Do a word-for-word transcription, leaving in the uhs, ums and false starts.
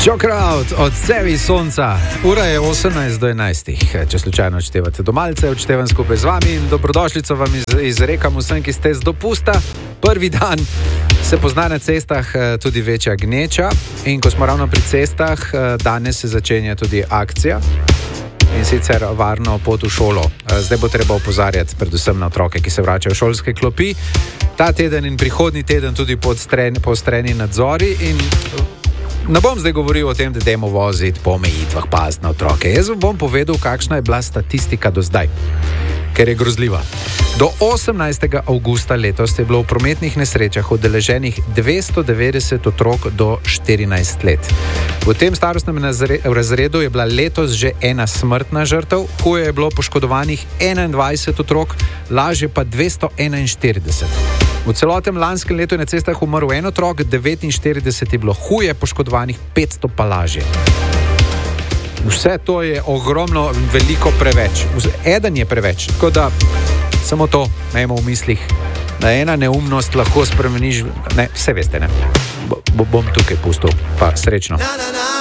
Jokrowd od Sevi Sonca. Ura je osemnajst do enajstih. Če slučajno odštevate do malce, odštevam skupaj z vami in dobrodošlico vam iz, izrekam vsem, ki ste z dopusta. Prvi dan se pozna na cestah tudi večja gneča in ko smo ravno pri cestah, danes se začenja tudi akcija in sicer varno pot v šolo. Zdaj bo treba opozarjati predvsem na otroke, ki se vračajo v šolske klopi. Ta teden in prihodnji teden tudi poostreni nadzori in ne bom zdaj govoril o tem, da dajmo voziti po omejitvah, paziti na otroke. Jaz vam bom povedal, kakšna je bila statistika do zdaj, ker je grozljiva. Do osemnajstega avgusta letos je bilo v prometnih nesrečah udeleženih dvesto devetdeset otrok do štirinajst let. V tem starostnem razredu je bila letos že ena smrtna žrtev, huje je bilo poškodovanih enaindvajset otrok, lažje pa dvesto enainštirideset. V celotnem lanskem letu je na cestah umrl en otrok, devetinštirideset je bilo huje poškodovanih, petsto pa lažje. Vse to je ogromno, veliko preveč. Eden je preveč, tako da samo to imamo v mislih, da ena neumnost lahko spremeniš, ne, vse veste, ne. Bo, bom tukaj pustil, pa srečno.